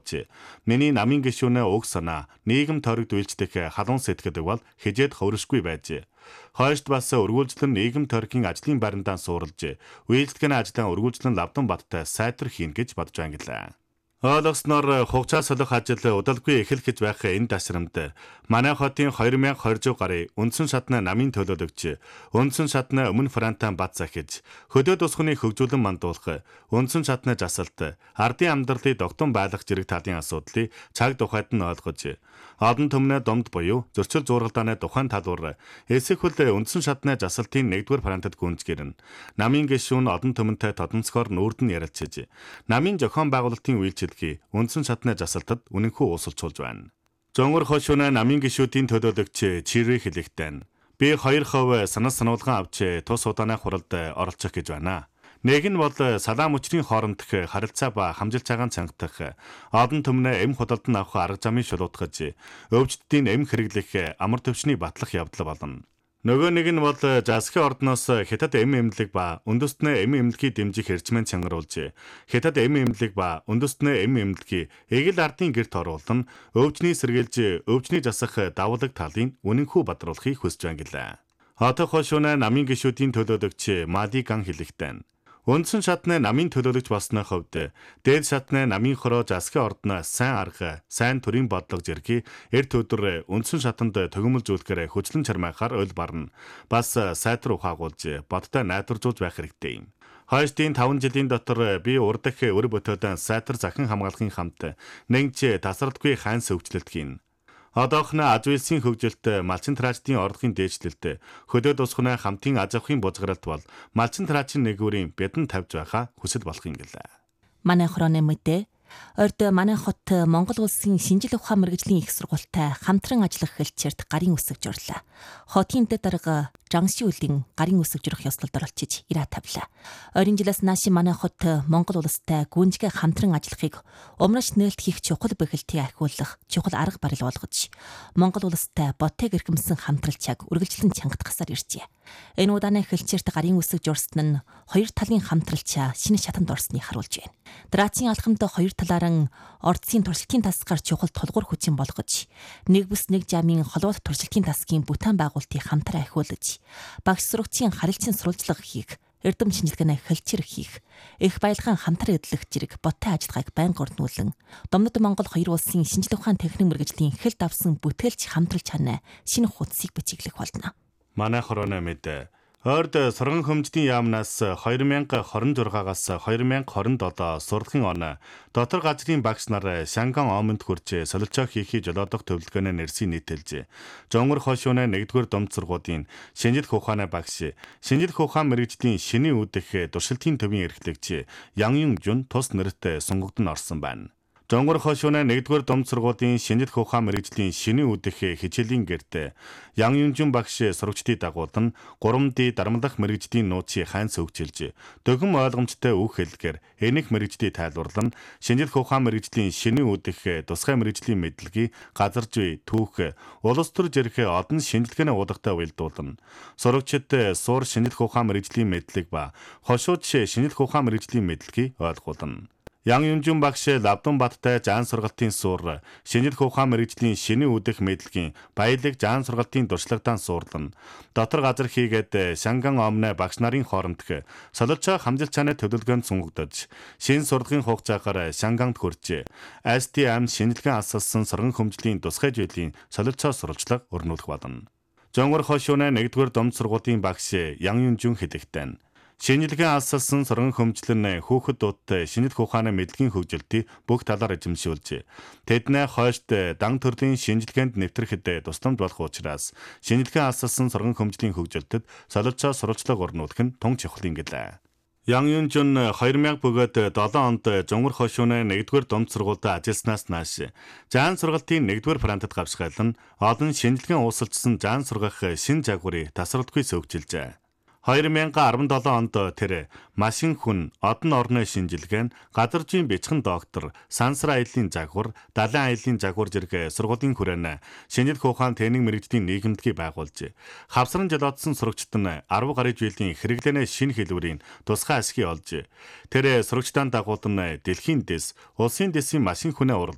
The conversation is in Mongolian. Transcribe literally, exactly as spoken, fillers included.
хэлжээ. Миний намын гишүүнээ уг санаа нийгэм тойрогт үйлчлэх халуун сэтгэдэг бол хижээд ховршгүй байжээ. Хойшд бас өргүүлжлэн нийгэм тойргийн ажлын байрандаа суурилж, үйлчлэгийн ажлаа өргүүлжлэн лавдан баттай сайтар хийн гэж бодож байна гэлээ. Ойлгосноор хугацаа солих ажил удалгүй эхэлж гэж байх энэ тасрамд манай хотын две тысячи двадцать гаруй үндсэн шатны намын төлөөлөгч үндсэн шатны өмнө Франтан бат захиж хөдөө тусганы хөгжүүлэн мандуулах үндсэн шатны жасалт ардын амьдралыг тогтун байлгах зэрэг талын асуудлыг цаг тухайд нь ойлгож одон төмнөө домд буюу зөрчил зургалдааны тухайн талуур эсэхүүл үндсэн шатны жасалтын нэгдүгээр Франтад гүнзгэрнэ. Намын гишүүн одон төмөнтэй тодонцгоор нүүрд нь ярилцж намын зохион байгуулалтын үйлчилгээ үндсэн шатны жасалтад үнэнхүү уусалжуулж байна. Жонгор хошууна намын гишүүдийн төлөөлөгч Чири хэлэхдээ би хоёр хувь санал сануулган авч тус удааны хуралд оролцох гэж байна. Нэг нь бол салаам өчрийн хоорондох харилцаа ба хамжилт цагаан цангадах, одон төмнөө эм худалд нь авах арга замыг шулуутгаж, өвчтдийн эм хэрэглэх амар төвчний батлах явдал болно. Нөгөө нэг нь бол Жасгийн ордноос Хятад эм эмнэлэг ба үндэстнээ эм эмнэлгийг дэмжих эрчмэн чангаруулж, Хятад эм эмнэлэг ба үндэстнээ эм эмнэлгийг эгэл ардын гэрт оруулан, өвчний сэргийлж, өвчний засах давлаг талын үнэнхүү бадруулахыг хүсэж байна гэлээ. Хотын хошууна намын гишүүдийн төлөөлөгч Мади Ган хэлэхдээ үндсэн шатны намын төлөөлөгч болсны хувьд дээд шатны намын хороо Жасгийн ордноос сайн арга, сайн төрийн бодлого зэргийг эрт өдөр үндсэн шатанд төгөмөлжүүлэхээр хүчлэн чармайхаар ойл барна. Бас сайтар ухаагуулж, бодтой найдваржуулж байх хэрэгтэй юм. Хойштын таван жилийн дотор би урдах өр бүтөөдөн сайтар захин хамгаалахын хамт нэгж тасралтгүй ханс өвчлөлтгийн одоохны аж үйлсийн хөгжилт малчин траачдын орлогын дээшлэлт хөдөө тусганы хамтын аж ахуйн бузгаралт бол малчин траачийн нэгүрийн бядан тавьж байхаа хүсэл болох юм гэлээ. Манай хорооны мэдээ Орд манай хот Монгол улсын шинжлэх ухаан мэргэжлийн их сургуультай хамтран ажиллах хэлчээрт гарын үсэг журлаа. Хотын дэд дарга Жангши үлийн гарын үсэг журах ёслолд оролцож ирээ тавлаа. Ойрын жилээс нааш манай хот Монгол улстай гүнжгэ хамтран ажиллахыг умраш нээлт хийх чухал бэхэлтийг ахиулах чухал арга барил болгож Монгол улстай ботыг эрхэмсэн хамтралчааг үргэлжлэн чангадгасаар иржээ. Энэ удааны хэлчээрт гарын үсэг журсан нь хоёр талын хамтралчаа шинэ шатанд орсныг харуулж байна. Драцийн алхамд хоёр талааран ордсын туршилтын тасгаар чухал тулгуур хүчин болгож, нэг бүс нэг жамын холбоот туршилтын тасгийн бүтээн байгуулалтыг хамтран ахиулж, багш сурагчийн харилцан сурвалжлага хийх, эрдэм шинжилгээний хэлчээр хийх, их баялгаан хамтран эдлэх зэрэг боттой ажиллагааг байнга өрнүүлэн, Домнод Монгол хоёр улсын шинжлэх ухааны техник мэргэжлийн хэлд авсан бүтээлч хамтрал чанаа шинэ хуудсыг бичиглэх болно. Манай хорооны мэд Орд сурган хөмждийн яамнаас две тысячи двадцать шестагаас две тысячи двадцать седем сурлагын он дотор газрын багш нар Шанган Омонд хүрч солилцоо хийхийг жолоодох төвлөгөөнөө нэрсийн нийтэлж, Жонгор хошууны нэгдүгээр домд сургуулийн шинжлэх ухааны багш, шинжлэх ухаан мэргэжлийн шинийн үүдэх туршилтын төвийн эрхлэгч Ян Юн Жун тус нэрт сонгогдсон орсон байна. Жонгор хошууны нэгдүгээр домд сургуулийн шинжлэх ухаан мэргэжлийн шинийн үүдэх хичээлийн гэрт Ян Юн Жун багш сурагчдыг дагуулan гурван ди дарамлах мэргэжлийн нууцыг хайн сөвчилж, дөгөн ойлгомжтой үг хэлгээр энэх мэргэжлийг тайлбарлан шинжлэх ухаан мэргэжлийн шинийн үүдэх тусгай мэргэжлийн мэдлэгийг газар зүй, түүх, улс төр зэрэг одон шинжилгээний удагтай уялдуулна. Сурагчид суур шинжлэх ухаан мэргэжлийн мэдлэг ба хошууч шинжлэх ухаан мэргэжлийн мэдлэгийг ойлгуулна. Ян Юн Жун багш Лавдан баттай жаан сургалтын суур шинжлэх ухаан мэргэжлийн шинийн үүдэх мэдлэгийн баялаг жаан сургалтын туршлагатай суурлан дотор газар хийгээд Шанган Омны багш нарын хоорондох солилцоо хамжилт чанаа төлөвлөгөөнд сунгагдаж, шинэ сурлагын хугацаагаар Шанганд хүрч эс ти эм шинжилгээ асалсан сурган хөмжлийн тусгай жилийн солилцоо сурвалжлага өрнүүлэх болно. Жонгор хошууны нэгдүгээр домд сургуулийн багш Ян Юн Жун хэлэхдээ шинжилгээ асалсан сурган хөмжлөн хүүхэд дуудтай шинжлэх ухааны мэдлэгийн хөгжилтийг бүх талаар эзэмшүүлж, тэдний хойшд дан төрлийн шинжилгээнд нэвтрэхэд тусламж болох учраас шинжилгээ асалсан сурган хөмжлийн хөгжилтэд солилцоо сурвалжлага өрнүүлэх нь тун чухал юм гэлээ. Ян Юн Жун две тысячи бөгөөд седем онд Жонгор хошууны нэгдүгээр домд сургуультай ажилласнаас нааш жаан сургалтын нэгдүгээр Франтад гавшгайлан олон шинжилгээ уусалжсан жаан сургах шинэ жагварыг тасралтгүй сөвчилжээ. две тысячи десет онд тэр машин хүн, одон орны шинжилгээ нь газар зүйн бичгэн доктор, сансар аяллаа загвар, далайн аяллаа загвар зэрэг сургуулийн хүрээнд шинжлэх ухаан техник мэргэжлийн нийгэмдгийг байгуулж, хавсран жолоодсон сурагчид нь ten гаруй жилийн хэрэглэнэ шинэ хэлбэрийн тусгай ашиг олж, тэр сурагчдын дагуулan дэлхийн дэс, улсын дэсийн машин хүнээ